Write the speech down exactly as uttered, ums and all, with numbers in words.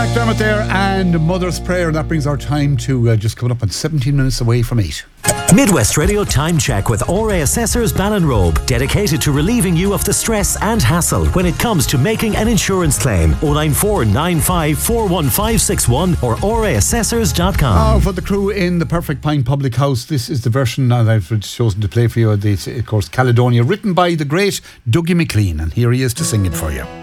McDermott there and Mother's Prayer. That brings our time to uh, just coming up on seventeen minutes away from eight. Midwest Radio Time Check with R A Assessors Ballinrobe, dedicated to relieving you of the stress and hassle when it comes to making an insurance claim. oh nine four nine five four one five six one or r a assessors dot com. Oh, for the crew in the Perfect Pine Public House, this is the version that I've chosen to play for you. It's, of course, Caledonia, written by the great Dougie MacLean, and here he is to sing it for you.